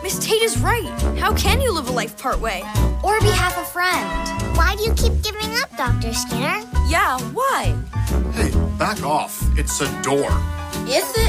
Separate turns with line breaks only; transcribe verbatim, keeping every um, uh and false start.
Miss Tate is right. How can you live a life partway?
Or be half a friend? Why do you keep giving up, Doctor Skinner?
Yeah, why?
Hey, back off. It's a door.
Is it?